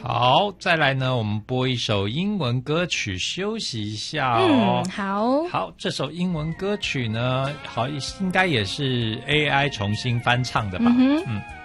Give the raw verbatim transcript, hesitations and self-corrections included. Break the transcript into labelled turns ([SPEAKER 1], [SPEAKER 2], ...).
[SPEAKER 1] 好，再来呢，我们播一首英文歌曲休息一下哦。
[SPEAKER 2] 嗯，好。
[SPEAKER 1] 好，这首英文歌曲呢，好应该也是 A I 重新翻唱的吧？
[SPEAKER 2] 嗯哼，
[SPEAKER 1] 嗯。